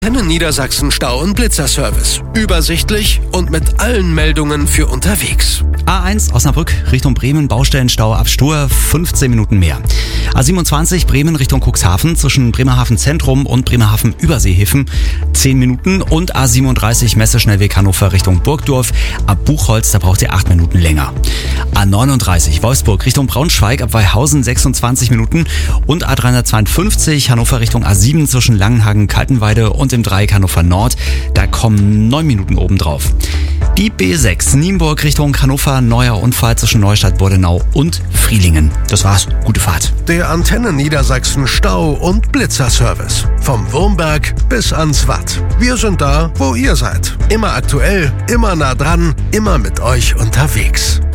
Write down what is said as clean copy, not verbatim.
Antenne Niedersachsen Stau- und Blitzerservice. Übersichtlich und mit allen Meldungen für unterwegs. A1 Osnabrück Richtung Bremen, Baustellenstau ab Stur, 15 Minuten mehr. A27 Bremen Richtung Cuxhaven zwischen Bremerhaven Zentrum und Bremerhaven Überseehäfen 10 Minuten und A37 Messeschnellweg Hannover Richtung Burgdorf ab Buchholz, da braucht ihr 8 Minuten länger. A39 Wolfsburg Richtung Braunschweig ab Weihausen 26 Minuten und A352 Hannover Richtung A7 zwischen Langenhagen, Kaltenweide und dem Dreieck Hannover Nord, da kommen 9 Minuten obendrauf. Die B6 Nienburg Richtung Hannover, neuer Unfall zwischen Neustadt, Bordenau und Frielingen. Das war's, gute Fahrt. Der Antenne Niedersachsen Stau- und Blitzerservice. Vom Wurmberg bis ans Watt. Wir sind da, wo ihr seid. Immer aktuell, immer nah dran, immer mit euch unterwegs.